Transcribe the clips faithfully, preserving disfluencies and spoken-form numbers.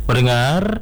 Pendengar,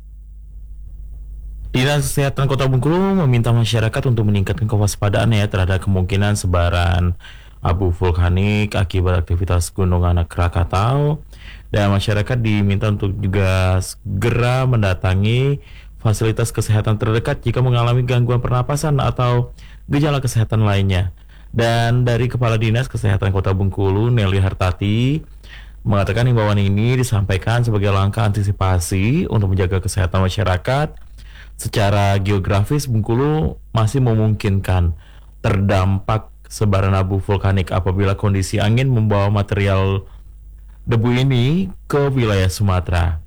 Dinas Kesehatan Kota Bengkulu meminta masyarakat untuk meningkatkan kewaspadaan ya terhadap kemungkinan sebaran abu vulkanik akibat aktivitas Gunung Anak Krakatau, dan masyarakat diminta untuk juga segera mendatangi fasilitas kesehatan terdekat jika mengalami gangguan pernapasan atau gejala kesehatan lainnya. Dan dari Kepala Dinas Kesehatan Kota Bengkulu, Nelly Hartati, mengatakan himbauan ini disampaikan sebagai langkah antisipasi untuk menjaga kesehatan masyarakat. Secara geografis, Bengkulu masih memungkinkan terdampak sebaran abu vulkanik apabila kondisi angin membawa material debu ini ke wilayah Sumatera.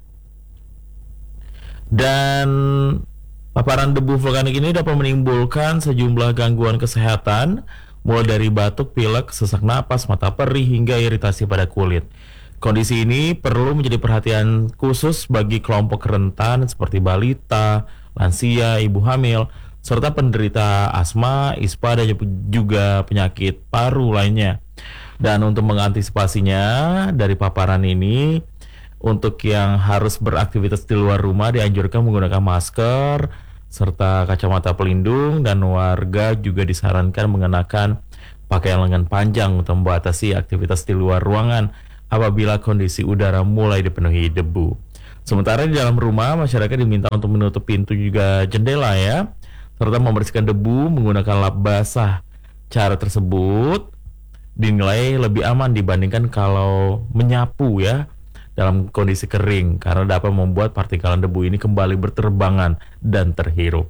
Dan paparan debu vulkanik ini dapat menimbulkan sejumlah gangguan kesehatan, mulai dari batuk, pilek, sesak napas, mata perih, hingga iritasi pada kulit. Kondisi ini perlu menjadi perhatian khusus bagi kelompok rentan seperti balita, lansia, ibu hamil, serta penderita asma, ispa, dan juga penyakit paru lainnya. Dan untuk mengantisipasinya dari paparan ini, untuk yang harus beraktivitas di luar rumah dianjurkan menggunakan masker serta kacamata pelindung, dan warga juga disarankan mengenakan pakaian lengan panjang untuk membatasi aktivitas di luar ruangan apabila kondisi udara mulai dipenuhi debu. Sementara di dalam rumah, masyarakat diminta untuk menutup pintu juga jendela ya, serta membersihkan debu menggunakan lap basah. Cara tersebut dinilai lebih aman dibandingkan kalau menyapu ya dalam kondisi kering, karena dapat membuat partikelan debu ini kembali berterbangan dan terhirup.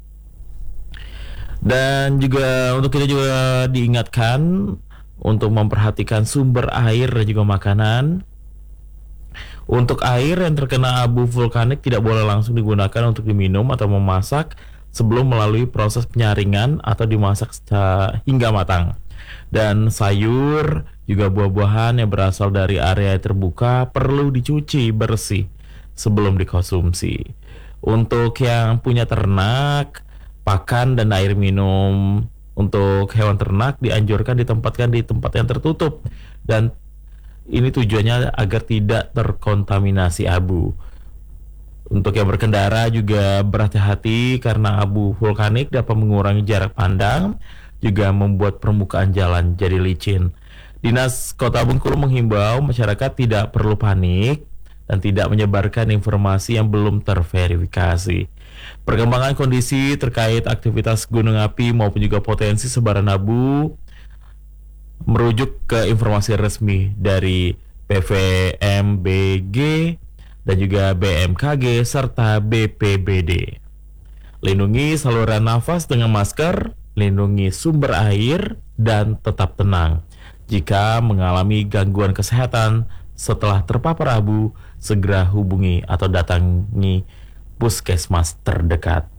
Dan juga untuk kita juga diingatkan untuk memperhatikan sumber air dan juga makanan. Untuk air yang terkena abu vulkanik tidak boleh langsung digunakan untuk diminum atau memasak sebelum melalui proses penyaringan atau dimasak hingga matang. Dan sayur juga buah-buahan yang berasal dari area terbuka perlu dicuci bersih sebelum dikonsumsi. Untuk yang punya ternak, pakan dan air minum untuk hewan ternak dianjurkan ditempatkan di tempat yang tertutup, dan ini tujuannya agar tidak terkontaminasi abu. Untuk yang berkendara juga berhati-hati karena abu vulkanik dapat mengurangi jarak pandang, juga membuat permukaan jalan jadi licin. Dinas Kota Bengkulu menghimbau masyarakat tidak perlu panik dan tidak menyebarkan informasi yang belum terverifikasi. Perkembangan kondisi terkait aktivitas gunung api maupun juga potensi sebaran abu merujuk ke informasi resmi dari P V M B G dan juga B M K G serta B P B D. Lindungi saluran nafas dengan masker, lindungi sumber air, dan tetap tenang. Jika mengalami gangguan kesehatan setelah terpapar abu, segera hubungi atau datangi puskesmas terdekat.